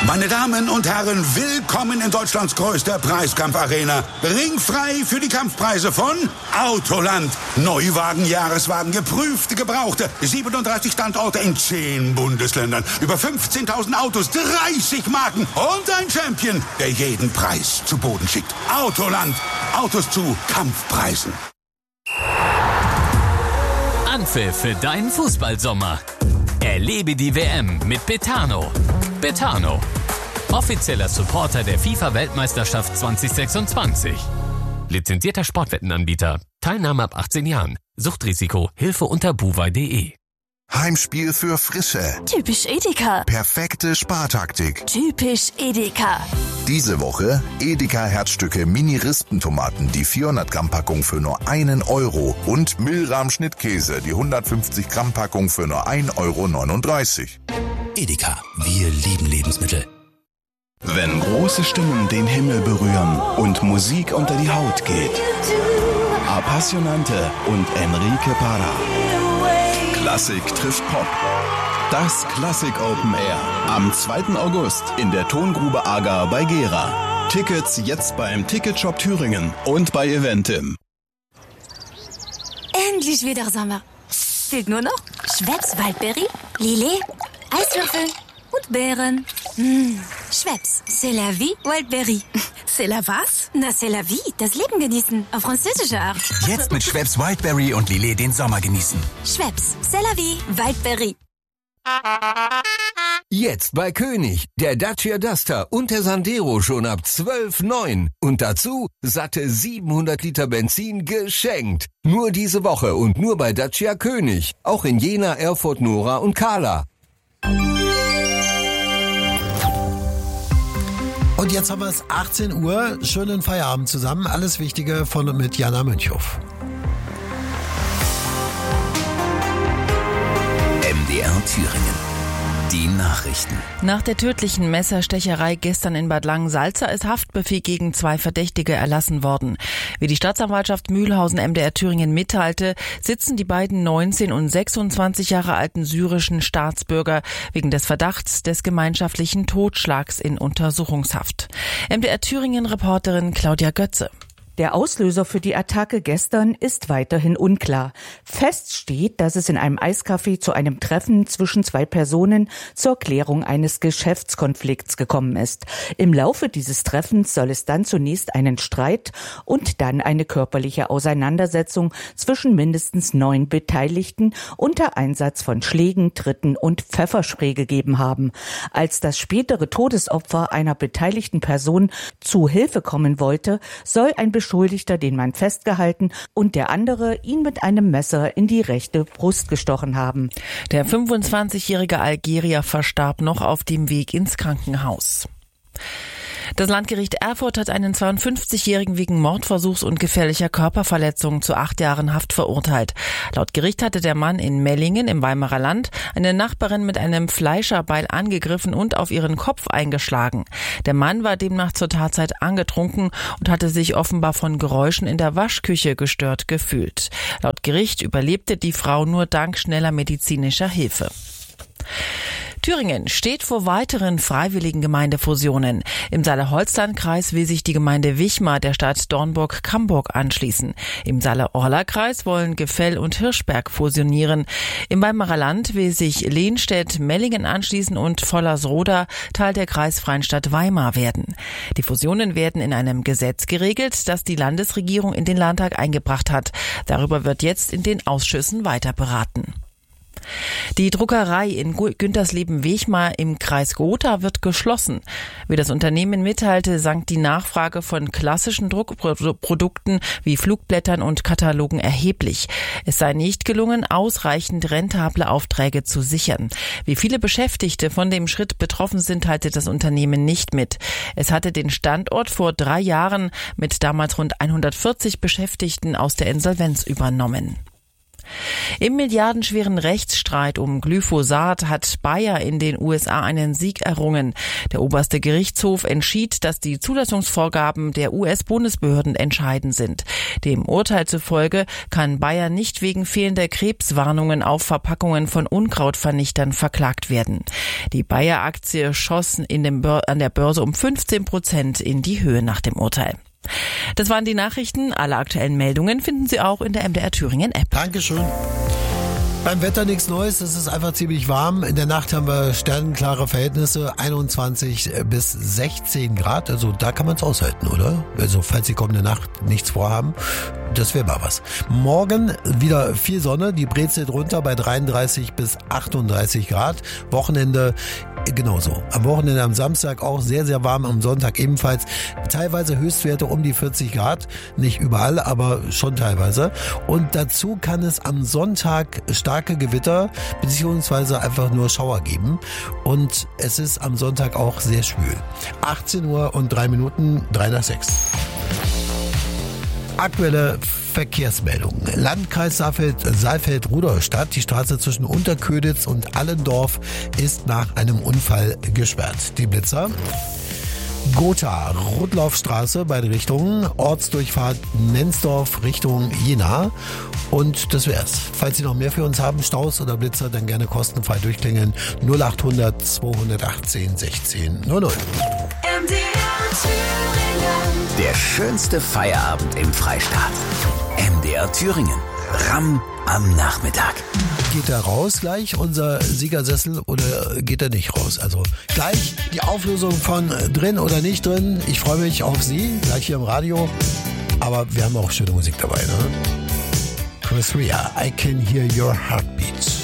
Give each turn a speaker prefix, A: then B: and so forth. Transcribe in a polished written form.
A: Meine Damen und Herren, willkommen in Deutschlands größter Preiskampfarena. Ringfrei für die Kampfpreise von Autoland. Neuwagen, Jahreswagen, geprüfte, gebrauchte. 37 Standorte in 10 Bundesländern. Über 15.000 Autos, 30 Marken und ein Champion, der jeden Preis zu Boden schickt. Autoland. Autos zu Kampfpreisen.
B: Anpfiff für deinen Fußballsommer. Erlebe die WM mit Betano. Betano, offizieller Supporter der FIFA-Weltmeisterschaft 2026. Lizenzierter Sportwettenanbieter. Teilnahme ab 18 Jahren. Suchtrisiko. Hilfe unter buwei.de.
C: Heimspiel für Frische.
D: Typisch Edeka.
C: Perfekte Spartaktik.
D: Typisch Edeka.
C: Diese Woche Edeka Herzstücke Mini-Rispentomaten, die 400 Gramm Packung für nur 1 Euro und Milram Schnittkäse, die 150 Gramm Packung für nur 1,39 Euro.
E: Edeka, wir lieben Lebensmittel.
F: Wenn große Stimmen den Himmel berühren und Musik unter die Haut geht. Appassionante und Enrique Parra. Klassik trifft Pop. Das Klassik Open Air. Am 2. August in der Tongrube Agar bei Gera. Tickets jetzt beim Ticketshop Thüringen und bei Eventim.
D: Endlich wieder Sommer. Fehlt nur noch Schweppes Waldbeere, Lillet, Eiswürfel und Beeren. Schweppes, c'est la vie, Wildberry.
G: C'est la was?
D: Na, c'est la vie, das Leben genießen, auf französische Art.
E: Jetzt mit Schweppes Wildberry und Lillet den Sommer genießen.
D: Schweppes, c'est la vie, Wildberry.
H: Jetzt bei König, der Dacia Duster und der Sandero schon ab 12,9. Und dazu satte 700 Liter Benzin geschenkt. Nur diese Woche und nur bei Dacia König. Auch in Jena, Erfurt, Nora und Kahla.
I: Und jetzt haben wir es 18 Uhr. Schönen Feierabend zusammen. Alles Wichtige von und mit Jana Münchhoff.
E: MDR Thüringen. Die Nachrichten.
J: Nach der tödlichen Messerstecherei gestern in Bad Langensalza ist Haftbefehl gegen 2 Verdächtige erlassen worden. Wie die Staatsanwaltschaft Mühlhausen MDR Thüringen mitteilte, sitzen die beiden 19 und 26 Jahre alten syrischen Staatsbürger wegen des Verdachts des gemeinschaftlichen Totschlags in Untersuchungshaft. MDR Thüringen-Reporterin Claudia Götze.
K: Der Auslöser für die Attacke gestern ist weiterhin unklar. Fest steht, dass es in einem Eiscafé zu einem Treffen zwischen 2 Personen zur Klärung eines Geschäftskonflikts gekommen ist. Im Laufe dieses Treffens soll es dann zunächst einen Streit und dann eine körperliche Auseinandersetzung zwischen mindestens 9 Beteiligten unter Einsatz von Schlägen, Tritten und Pfefferspray gegeben haben. Als das spätere Todesopfer einer beteiligten Person zu Hilfe kommen wollte, soll ein Beschuldigter den Mann festgehalten und der andere ihn mit einem Messer in die rechte Brust gestochen haben.
J: Der 25-jährige Algerier verstarb noch auf dem Weg ins Krankenhaus. Das Landgericht Erfurt hat einen 52-Jährigen wegen Mordversuchs und gefährlicher Körperverletzung zu 8 Jahren Haft verurteilt. Laut Gericht hatte der Mann in Mellingen im Weimarer Land eine Nachbarin mit einem Fleischerbeil angegriffen und auf ihren Kopf eingeschlagen. Der Mann war demnach zur Tatzeit angetrunken und hatte sich offenbar von Geräuschen in der Waschküche gestört gefühlt. Laut Gericht überlebte die Frau nur dank schneller medizinischer Hilfe. Thüringen steht vor weiteren freiwilligen Gemeindefusionen. Im Saale-Holzland-Kreis will sich die Gemeinde Wichmar der Stadt Dornburg-Camburg anschließen. Im Saale-Orla-Kreis wollen Gefell und Hirschberg fusionieren. Im Weimarer Land will sich Lehnstedt-Mellingen anschließen und Vollersroda Teil der kreisfreien Stadt Weimar werden. Die Fusionen werden in einem Gesetz geregelt, das die Landesregierung in den Landtag eingebracht hat. Darüber wird jetzt in den Ausschüssen weiter beraten. Die Druckerei in Güntersleben-Wichmar im Kreis Gotha wird geschlossen. Wie das Unternehmen mitteilte, sank die Nachfrage von klassischen Druckprodukten wie Flugblättern und Katalogen erheblich. Es sei nicht gelungen, ausreichend rentable Aufträge zu sichern. Wie viele Beschäftigte von dem Schritt betroffen sind, teilte das Unternehmen nicht mit. Es hatte den Standort vor 3 Jahren mit damals rund 140 Beschäftigten aus der Insolvenz übernommen. Im milliardenschweren Rechtsstreit um Glyphosat hat Bayer in den USA einen Sieg errungen. Der oberste Gerichtshof entschied, dass die Zulassungsvorgaben der US-Bundesbehörden entscheidend sind. Dem Urteil zufolge kann Bayer nicht wegen fehlender Krebswarnungen auf Verpackungen von Unkrautvernichtern verklagt werden. Die Bayer-Aktie schoss an der Börse um 15% in die Höhe nach dem Urteil. Das waren die Nachrichten. Alle aktuellen Meldungen finden Sie auch in der MDR Thüringen App.
I: Dankeschön. Beim Wetter nichts Neues, es ist einfach ziemlich warm. In der Nacht haben wir sternenklare Verhältnisse, 21 bis 16 Grad. Also da kann man es aushalten, oder? Also falls Sie kommende Nacht nichts vorhaben, das wäre mal was. Morgen wieder viel Sonne, die brezelt runter bei 33 bis 38 Grad. Wochenende genauso. Am Wochenende am Samstag auch sehr, sehr warm, am Sonntag ebenfalls. Teilweise Höchstwerte um die 40 Grad. Nicht überall, aber schon teilweise. Und dazu kann es am Sonntag starke Gewitter beziehungsweise einfach nur Schauer geben. Und es ist am Sonntag auch sehr schwül. 18 Uhr und 3 Minuten, 3 nach 6. Aktuelle Verkehrsmeldung. Landkreis Saalfeld-Rudolstadt. Die Straße zwischen Unterköditz und Allendorf ist nach einem Unfall gesperrt. Die Blitzer. Gotha, Rudlaufstraße, beide Richtungen, Ortsdurchfahrt Nensdorf Richtung Jena. Und das wär's. Falls Sie noch mehr für uns haben, Staus oder Blitzer, dann gerne kostenfrei durchklingeln. 0800 218 16 00.
E: Der schönste Feierabend im Freistaat. MDR Thüringen. Ramm am Nachmittag.
I: Geht er raus gleich, unser Siegersessel, oder geht er nicht raus? Also gleich die Auflösung von drin oder nicht drin. Ich freue mich auf Sie, gleich hier im Radio. Aber wir haben auch schöne Musik dabei, ne? Chris Rea, I Can Hear Your Heartbeat.